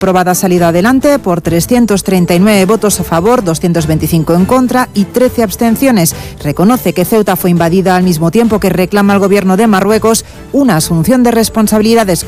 aprobada ha salido adelante por 339 votos a favor, 225 en contra y 13 abstenciones. Reconoce que Ceuta fue invadida al mismo tiempo que reclama al gobierno de Marruecos una asunción de responsabilidades